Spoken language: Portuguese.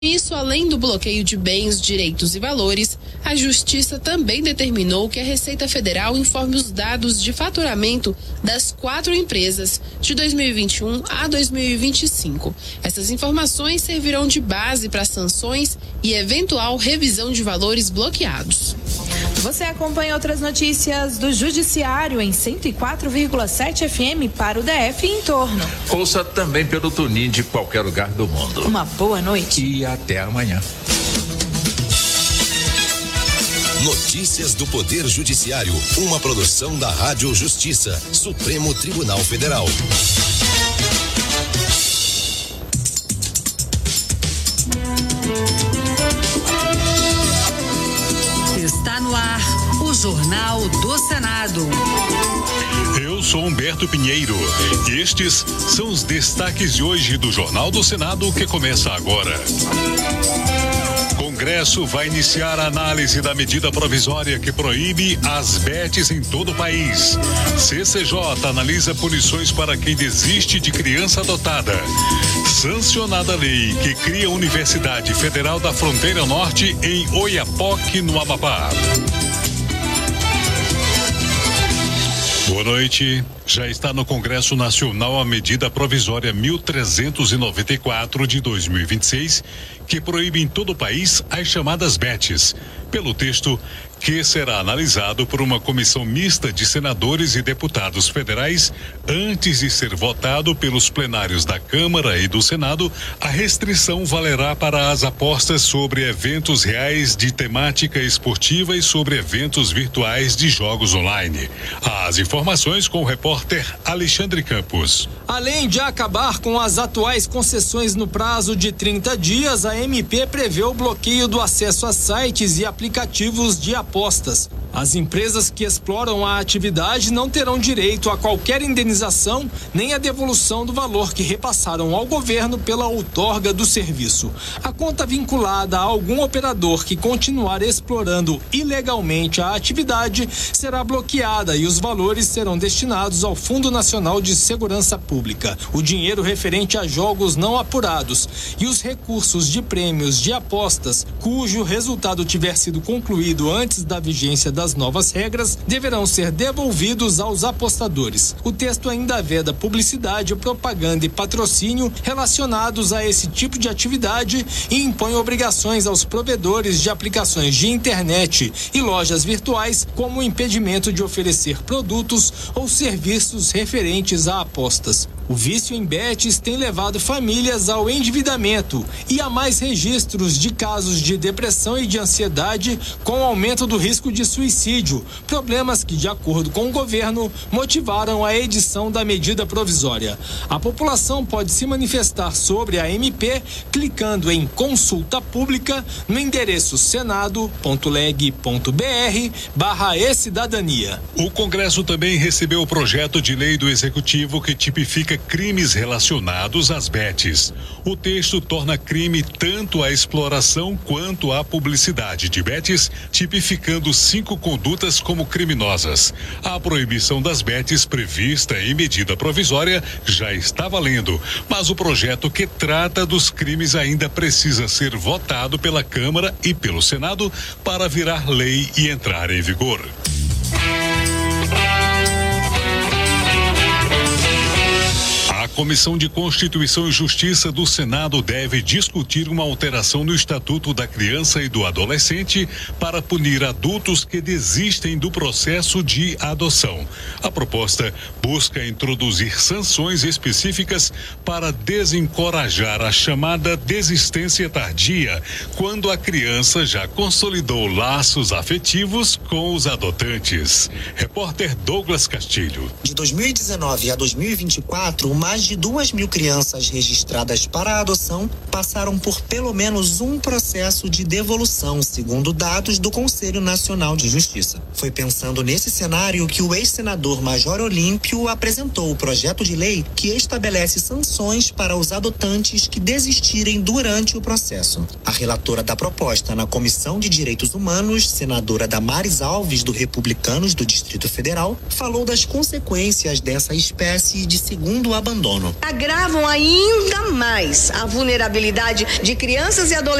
Isso, além do bloqueio de bens, direitos e valores, a Justiça também determinou que a Receita Federal informe os dados de faturamento das 4 empresas de 2021 a 2025. Essas informações servirão de base para sanções e eventual revisão de valores bloqueados. Você acompanha outras notícias do Judiciário em 104,7 FM para o DF e em torno. Ouça também pelo TuneIn de qualquer lugar do mundo. Uma boa noite. E até amanhã. Notícias do Poder Judiciário, uma produção da Rádio Justiça, Supremo Tribunal Federal. Está no ar o Jornal do Senado. Eu sou Humberto Pinheiro e estes são os destaques de hoje do Jornal do Senado que começa agora. Congresso vai iniciar a análise da medida provisória que proíbe as bets em todo o país. CCJ analisa punições para quem desiste de criança adotada. Sancionada a lei que cria a Universidade Federal da Fronteira Norte em Oiapoque, no Amapá. Boa noite. Já está no Congresso Nacional a medida provisória 1394 de 2026, que proíbe em todo o país as chamadas bets. Pelo texto, que será analisado por uma comissão mista de senadores e deputados federais, antes de ser votado pelos plenários da Câmara e do Senado, a restrição valerá para as apostas sobre eventos reais de temática esportiva e sobre eventos virtuais de jogos online. As informações com o repórter Alexandre Campos. Além de acabar com as atuais concessões no prazo de 30 dias, a MP prevê o bloqueio do acesso a sites e aplicativos de apostas. As empresas que exploram a atividade não terão direito a qualquer indenização nem a devolução do valor que repassaram ao governo pela outorga do serviço. A conta vinculada a algum operador que continuar explorando ilegalmente a atividade será bloqueada e os valores serão destinados ao Fundo Nacional de Segurança Pública. O dinheiro referente a jogos não apurados e os recursos de prêmios de apostas cujo resultado tiver sido concluído antes da vigência das novas regras deverão ser devolvidos aos apostadores. O texto ainda veda publicidade, propaganda e patrocínio relacionados a esse tipo de atividade e impõe obrigações aos provedores de aplicações de internet e lojas virtuais, como o impedimento de oferecer produtos ou serviços referentes a apostas. O vício em bets tem levado famílias ao endividamento e a mais registros de casos de depressão e de ansiedade, com o aumento do risco de suicídio, problemas que, de acordo com o governo, motivaram a edição da medida provisória. A população pode se manifestar sobre a MP clicando em consulta pública no endereço senado.leg.br/e-cidadania. O Congresso também recebeu o projeto de lei do Executivo que tipifica crimes relacionados às bets. O texto torna crime tanto a exploração quanto a publicidade de bets, tipificando 5 condutas como criminosas. A proibição das bets prevista em medida provisória já está valendo, mas o projeto que trata dos crimes ainda precisa ser votado pela Câmara e pelo Senado para virar lei e entrar em vigor. A Comissão de Constituição e Justiça do Senado deve discutir uma alteração no Estatuto da Criança e do Adolescente para punir adultos que desistem do processo de adoção. A proposta busca introduzir sanções específicas para desencorajar a chamada desistência tardia, quando a criança já consolidou laços afetivos com os adotantes. Repórter Douglas Castilho. De 2019 a 2024, mais de 2.000 crianças registradas para a adoção passaram por pelo menos um processo de devolução, segundo dados do Conselho Nacional de Justiça. Foi pensando nesse cenário que o ex-senador Major Olímpio apresentou o projeto de lei que estabelece sanções para os adotantes que desistirem durante o processo. A relatora da proposta na Comissão de Direitos Humanos, senadora Damares Alves, do Republicanos do Distrito Federal, falou das consequências dessa espécie de segundo abandono. sono. Agravam ainda mais a vulnerabilidade de crianças e adolescentes